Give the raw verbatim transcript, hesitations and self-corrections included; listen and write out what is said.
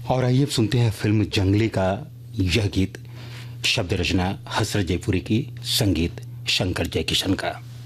और आइए अब सुनते हैं फिल्म जंगली का यह गीत, शब्द रचना हसरत जयपुरी की, संगीत शंकर जयकिशन का।